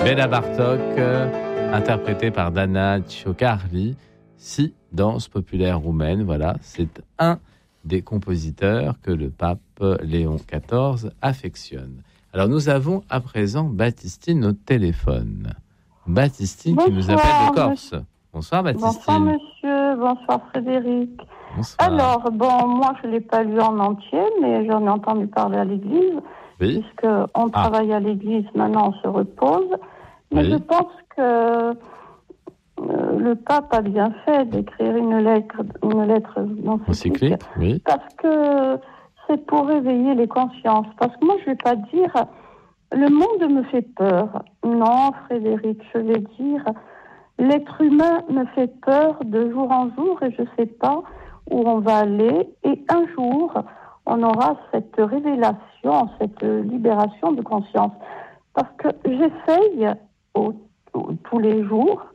Béla Bartók, interprétée par Dana Ciocarli, si danse populaire roumaine. Voilà, c'est un des compositeurs que le pape Léon XIV affectionne. Alors nous avons à présent Baptistine au téléphone. Baptistine qui nous appelle de Corse. Bonsoir Baptistine. Bonsoir monsieur, bonsoir Frédéric. Bonsoir. Alors, moi je ne l'ai pas lu en entier, mais j'en ai entendu parler à l'église, Oui. puisqu'on travaille à l'église, maintenant on se repose. Mais je pense que le pape a bien fait d'écrire une lettre encyclique, oui. Parce que c'est pour réveiller les consciences. Parce que moi je ne vais pas dire le monde me fait peur. Non, Frédéric, je vais dire l'être humain me fait peur de jour en jour et je ne sais pas où on va aller. Et un jour, on aura cette révélation, cette libération de conscience. Parce que j'essaye tous les jours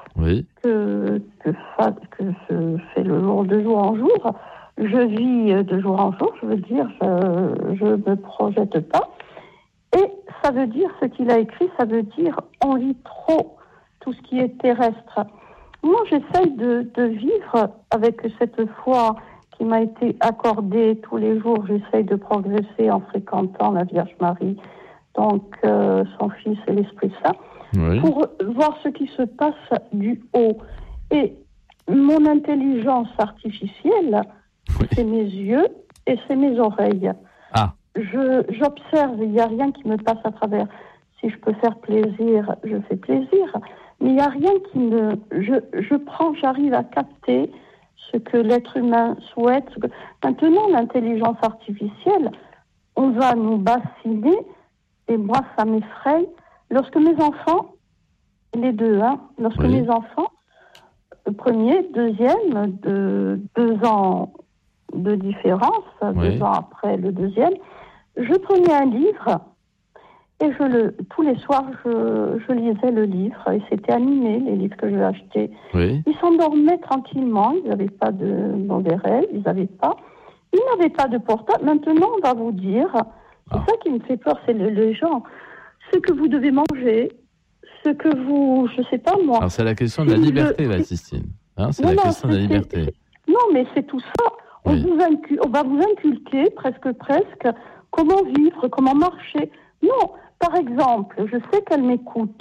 que je fais de jour en jour. Je vis de jour en jour, je veux dire, je ne me projette pas. Et ça veut dire, ce qu'il a écrit, ça veut dire on lit trop tout ce qui est terrestre. Moi, j'essaye de vivre avec cette foi qui m'a été accordée tous les jours. J'essaye de progresser en fréquentant la Vierge Marie, donc son Fils et l'Esprit Saint, pour voir ce qui se passe du haut. Et mon intelligence artificielle, c'est mes yeux et c'est mes oreilles. J'observe, il n'y a rien qui me passe à travers. Si je peux faire plaisir, je fais plaisir. Mais il n'y a rien qui me... j'arrive à capter ce que l'être humain souhaite. Maintenant, l'intelligence artificielle, on va nous bassiner, et moi, ça m'effraie. Lorsque mes enfants, les deux, mes enfants, le premier, deuxième, de 2 ans de différence, 2 ans après le deuxième, je prenais un livre et tous les soirs, je lisais le livre et c'était animé, les livres que je achetais. Ils s'endormaient tranquillement, ils n'avaient pas de mauvais rêves, ils n'avaient pas de portable. Maintenant, on va vous dire, c'est ça qui me fait peur, c'est les gens, ce que vous devez manger, ce que vous, je sais pas moi. Alors c'est la question de la liberté, Baptistine. C'est la question de la liberté. Non, mais c'est tout ça. On va vous inculquer, presque, comment vivre, comment marcher. Non, par exemple, je sais qu'elle m'écoute.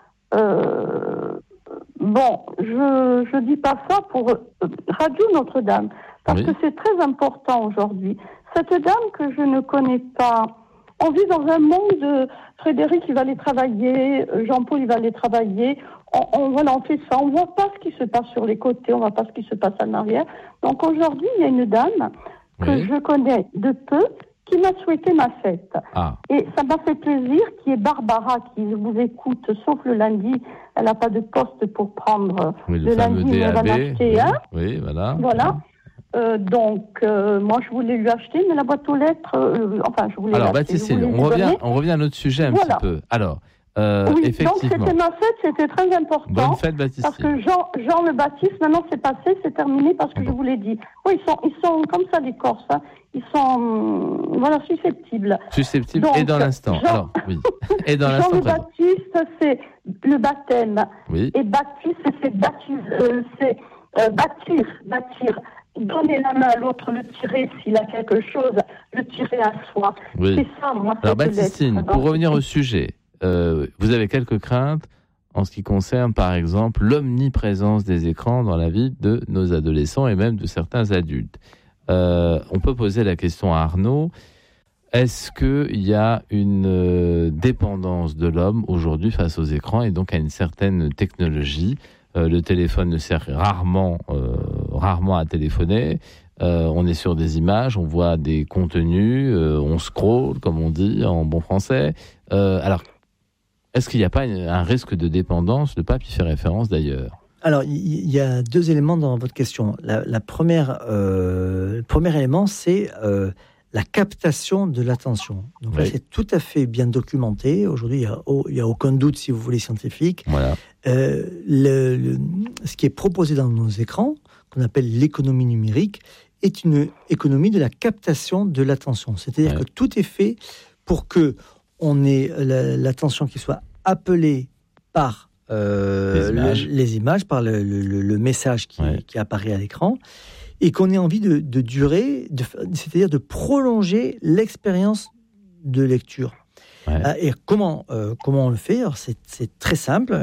Je dis pas ça pour Radio Notre-Dame, parce que c'est très important aujourd'hui. Cette dame que je ne connais pas, on vit dans un monde, Frédéric, il va aller travailler, Jean-Paul, il va aller travailler, on fait ça, on voit pas ce qui se passe sur les côtés, on voit pas ce qui se passe en arrière. Donc aujourd'hui, il y a une dame que je connais de peu, qui m'a souhaité ma fête. Et ça m'a fait plaisir, qui est Barbara, qui vous écoute, sauf le lundi, elle n'a pas de poste pour prendre le lundi, mais elle va m'acheter un. Oui, voilà. Voilà. Moi, je voulais lui acheter, mais la boîte aux lettres, je voulais Alors, l'acheter. Baptistine, on revient à notre sujet un petit peu. Alors, effectivement. Donc c'était ma fête, c'était très important. Bonne fête, Baptistine. Parce que Jean le Baptiste, maintenant c'est passé, c'est terminé, parce que je vous l'ai dit. Oui, ils sont comme ça, les Corses. Ils sont, susceptibles. Susceptibles, donc, et dans l'instant. Et dans l'instant. Jean le Baptiste, c'est le baptême. Et Baptiste, c'est bâtir. Donner la main à l'autre, le tirer s'il a quelque chose, le tirer à soi. C'est ça, moi. Alors, Baptistine, pour revenir au sujet, vous avez quelques craintes en ce qui concerne, par exemple, l'omniprésence des écrans dans la vie de nos adolescents et même de certains adultes. On peut poser la question à Arnaud. Est-ce qu'il y a une dépendance de l'homme aujourd'hui face aux écrans et donc à une certaine technologie ? Le téléphone ne sert rarement à téléphoner. On est sur des images, on voit des contenus, on scrolle, comme on dit en bon français. Alors, est-ce qu'il n'y a pas un risque de dépendance ? Le pape y fait référence d'ailleurs. Alors, il y a 2 éléments dans votre question. Le premier élément, c'est la captation de l'attention. Donc là, c'est tout à fait bien documenté. Aujourd'hui, il n'y a aucun doute, si vous voulez, scientifique. Voilà. Ce qui est proposé dans nos écrans, qu'on appelle l'économie numérique, est une économie de la captation de l'attention. C'est-à-dire que tout est fait pour que on ait l'attention qui soit appelée par les images, par le message Ouais. qui apparaît à l'écran, et qu'on ait envie de durer, c'est-à-dire de prolonger l'expérience de lecture. Ouais. Et comment on le fait? Alors, c'est très simple,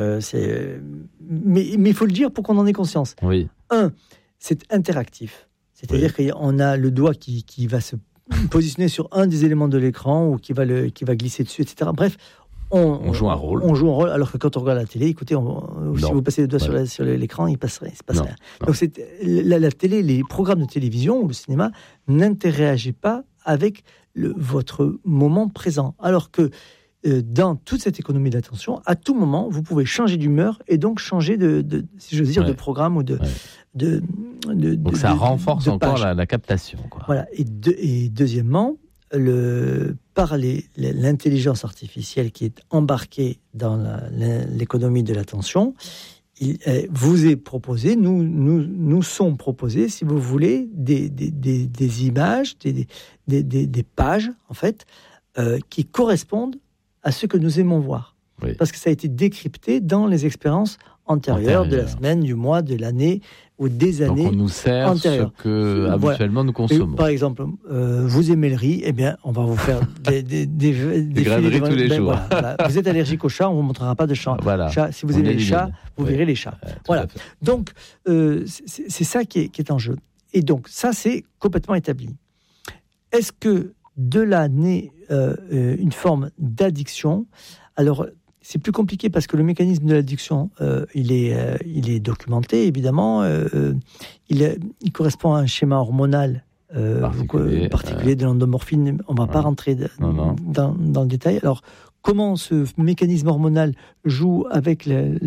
mais il faut le dire pour qu'on en ait conscience. Oui. C'est interactif. C'est-à-dire qu'on a le doigt qui va se positionner sur un des éléments de l'écran ou qui va glisser dessus, etc. Bref, on joue un rôle. On joue un rôle, alors que quand on regarde la télé, écoutez, si vous passez le doigt sur l'écran, il ne se passe rien. Donc la télé, les programmes de télévision ou le cinéma n'interagissent pas avec votre moment présent. Alors que dans toute cette économie d'attention, à tout moment, vous pouvez changer d'humeur et donc changer si j'ose dire, de programme ou donc ça renforce encore la captation, quoi. Voilà. Et deuxièmement, par l'intelligence artificielle qui est embarquée dans l'économie de l'attention, il vous est proposé, nous sont proposés, si vous voulez, des images, des pages, en fait, qui correspondent à ce que nous aimons voir. Oui. Parce que ça a été décrypté dans les expériences antérieures de la semaine, du mois, de l'année ou des années. Donc on nous sert antérieures. ce que habituellement nous consommons. Par exemple, vous aimez le riz, eh bien, on va vous faire des graineries tous les jours. Voilà. Vous êtes allergique aux chats, on ne vous montrera pas de chat. Voilà. Si vous aimez les chats, vous verrez les chats. Voilà. Donc, c'est ça qui est en jeu. Et donc, ça, c'est complètement établi. Est-ce que de là naît une forme d'addiction? Alors, c'est plus compliqué parce que le mécanisme de l'addiction, il est documenté, évidemment. Il correspond à un schéma hormonal particulier de l'endomorphine. On ne va pas rentrer dans le détail. Alors, comment ce mécanisme hormonal joue avec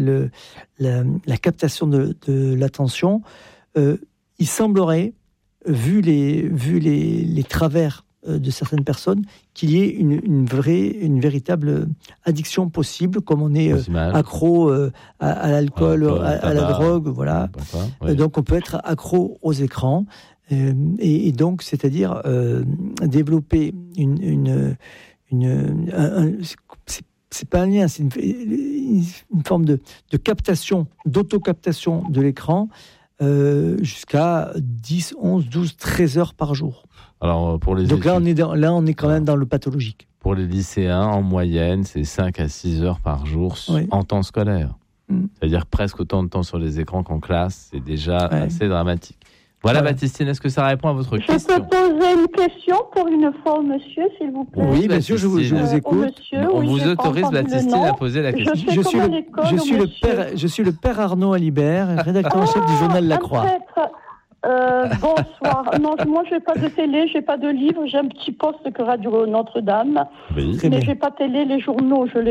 la captation de l'attention? Il semblerait, vu les travers de certaines personnes, qu'il y ait une véritable addiction possible, comme on est accro à l'alcool, à la drogue, voilà. Donc on peut être accro aux écrans, et donc c'est-à-dire développer c'est pas un lien, c'est une forme de captation, d'auto-captation de l'écran, jusqu'à 10, 11, 12, 13 heures par jour. Alors, donc là, on est quand même dans le pathologique. Pour les lycéens, en moyenne, c'est 5 à 6 heures par jour en temps scolaire. C'est-à-dire presque autant de temps sur les écrans qu'en classe. C'est déjà assez dramatique. Voilà, Baptistine, est-ce que ça répond à votre question? Je peux poser une question pour une fois au monsieur, s'il vous plaît? Oui, bien sûr, je vous écoute. On vous autorise, Baptistine, à poser la question. Je suis le père Arnaud Alibert, rédacteur en chef du journal La Croix. Bonsoir. Non, moi, je n'ai pas de télé, je n'ai pas de livre, j'ai un petit poste que Radio Notre-Dame. Oui. Mais je n'ai pas de télé, les journaux, je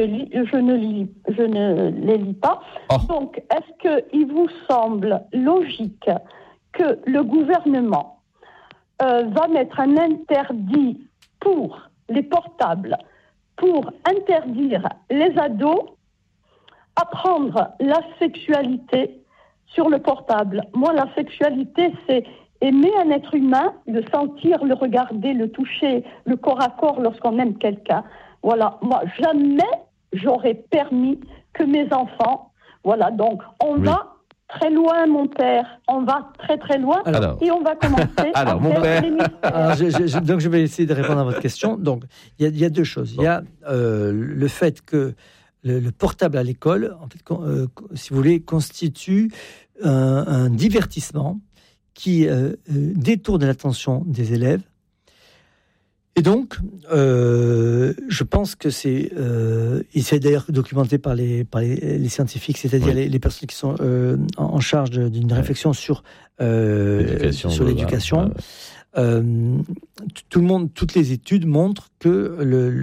ne les lis pas. Donc, est-ce qu'il vous semble logique que le gouvernement va mettre un interdit pour les portables, pour interdire les ados apprendre la sexualité sur le portable? Moi, la sexualité, c'est aimer un être humain, le sentir, le regarder, le toucher, le corps à corps lorsqu'on aime quelqu'un. Voilà, moi, jamais j'aurais permis que mes enfants... Voilà, donc, on va très loin, mon père. On va très, très loin. Et on va commencer à faire les mystères. Donc, je vais essayer de répondre à votre question. Donc, il y a deux choses. Il y a le fait que le portable à l'école, en fait, si vous voulez, constitue un divertissement qui détourne l'attention des élèves. Et donc, je pense que c'est d'ailleurs documenté par les scientifiques, c'est-à-dire les personnes qui sont en charge d'une réflexion sur l'éducation. Toutes les études montrent que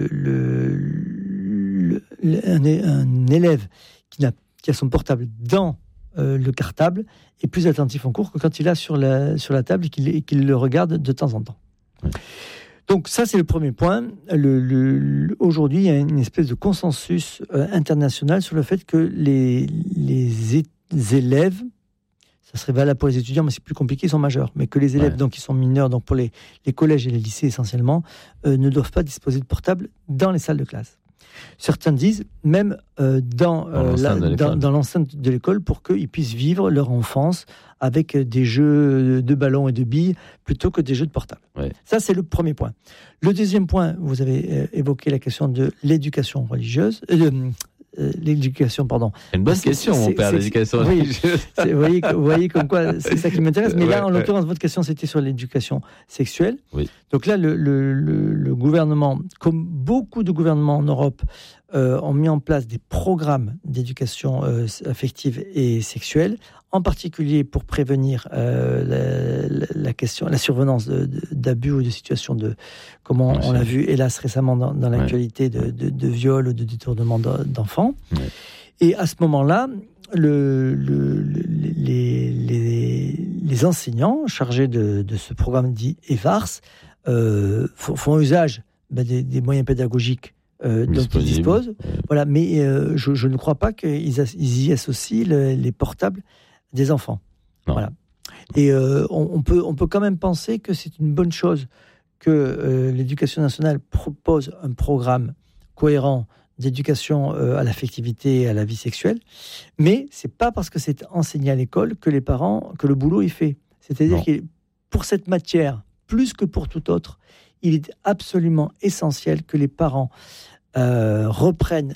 un élève qui a son portable dans le cartable est plus attentif en cours que quand il est sur la table et qu'il le regarde de temps en temps. Ouais. Donc ça, c'est le premier point. Aujourd'hui, il y a une espèce de consensus international sur le fait que les élèves, ça serait valable pour les étudiants, mais c'est plus compliqué, ils sont majeurs, mais que les élèves donc, qui sont mineurs, donc pour les collèges et les lycées essentiellement, ne doivent pas disposer de portable dans les salles de classe. Certains disent même dans l'enceinte de l'école pour qu'ils puissent vivre leur enfance avec des jeux de ballons et de billes plutôt que des jeux de portable. Ouais. Ça, c'est le premier point. Le deuxième point, vous avez évoqué la question de l'éducation religieuse. L'éducation, pardon. Une bonne question, mon père, l'éducation religieuse. Vous voyez comme quoi, c'est ça qui m'intéresse. Mais là, en l'occurrence, votre question, c'était sur l'éducation sexuelle. Oui. Donc là, le gouvernement, comme beaucoup de gouvernements en Europe, ont mis en place des programmes d'éducation affective et sexuelle, en particulier pour prévenir la survenance d'abus ou de situations de, comme on l'a vu hélas récemment dans l'actualité, de viol ou de détournement d'enfants. Ouais. Et à ce moment-là, les enseignants chargés de ce programme dit EVARS font usage des moyens pédagogiques dont ils disposent. Voilà, mais je ne crois pas qu'ils y associent les portables des enfants. Non. Voilà. Et on peut quand même penser que c'est une bonne chose que l'Éducation nationale propose un programme cohérent d'éducation à l'affectivité et à la vie sexuelle, mais c'est pas parce que c'est enseigné à l'école que le boulot est fait. C'est-à-dire que pour cette matière, plus que pour tout autre, il est absolument essentiel que les parents reprennent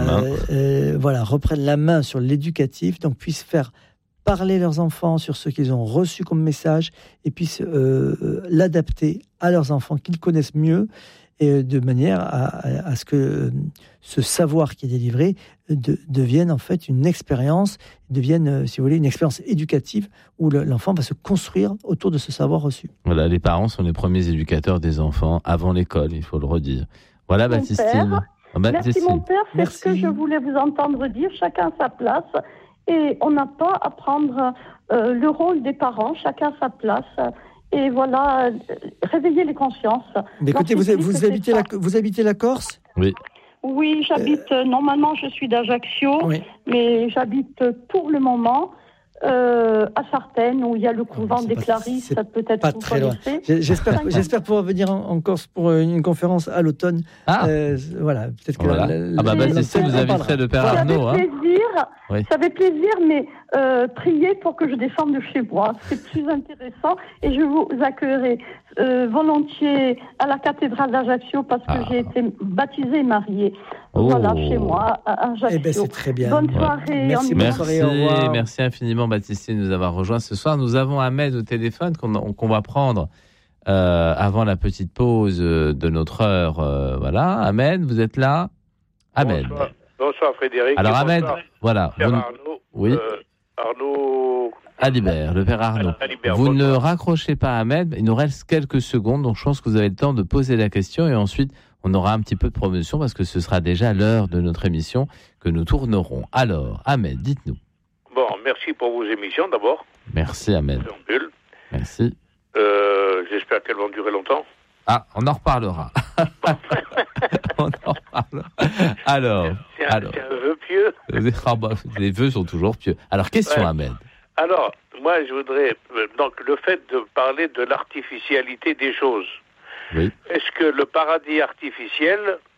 la main sur l'éducatif, donc puissent faire parler leurs enfants sur ce qu'ils ont reçu comme message et puissent l'adapter à leurs enfants qu'ils connaissent mieux, et de manière à ce que ce savoir qui est délivré devienne en fait une expérience, devienne, si vous voulez, une expérience éducative où l'enfant va se construire autour de ce savoir reçu. Voilà, les parents sont les premiers éducateurs des enfants avant l'école, il faut le redire. Voilà, Baptistine. Merci mon père, c'est ce que je voulais vous entendre dire, chacun sa place. Et on n'a pas à prendre le rôle des parents, chacun sa place. Et voilà, réveiller les consciences. Mais écoutez, vous habitez la Corse ? Oui. Oui, j'habite, normalement je suis d'Ajaccio, mais j'habite pour le moment à Sartène, où il y a le couvent des Clarisses, peut-être pas très loin. J'espère pouvoir venir en Corse pour une conférence à l'automne. Voilà, peut-être que... Baptistine, vous inviterez le père Arnaud. Ça fait plaisir, mais priez pour que je descende de chez moi. C'est plus intéressant et je vous accueillerai volontiers à la cathédrale d'Ajaccio parce que j'ai été baptisée et mariée. Voilà, chez moi, à Ajaccio. Eh ben, c'est très bien. Bonne soirée. Merci infiniment, Baptistine, de nous avoir rejoints ce soir. Nous avons Ahmed au téléphone qu'on va prendre avant la petite pause de notre heure. Voilà, Ahmed, vous êtes là ? Ahmed. Bonsoir Frédéric. Alors Ahmed, voilà. Arnaud. Oui. Arnaud. Alibert, le père Arnaud. Vous ne raccrochez pas Ahmed, il nous reste quelques secondes, donc je pense que vous avez le temps de poser la question et ensuite on aura un petit peu de promotion parce que ce sera déjà l'heure de notre émission que nous tournerons. Alors, Ahmed, dites-nous. Bon, merci pour vos émissions d'abord. Merci Ahmed. Merci. J'espère qu'elles vont durer longtemps. Ah, on en reparlera. On en reparlera. Alors. C'est un vœu pieux. Les vœux sont toujours pieux. Alors, question Ahmed. Alors, moi, je voudrais... Donc, le fait de parler de l'artificialité des choses. Oui. Est-ce que le paradis artificiel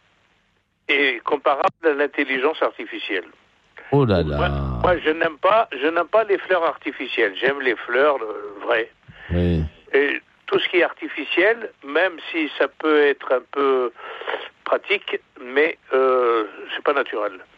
est comparable à l'intelligence artificielle ? Oh là là. Moi, je n'aime pas les fleurs artificielles. J'aime les fleurs vraies. Oui. Et tout ce qui est artificiel, même si ça peut être un peu pratique, mais c'est pas naturel.